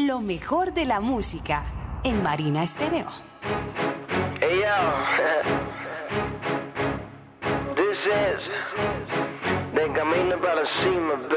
lo mejor de la música en Marina Estéreo. Hey yo, this is the camino para cima, baby.